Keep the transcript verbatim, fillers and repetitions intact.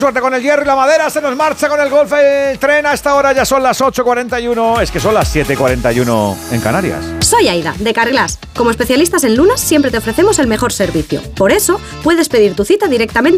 Suerte con el hierro y la madera, se nos marcha con el golf el tren. A esta hora ya son las ocho cuarenta y uno, es que son las siete cuarenta y uno en Canarias. Soy Aida, de Carglass. Como especialistas en lunas siempre te ofrecemos el mejor servicio. Por eso, puedes pedir tu cita directamente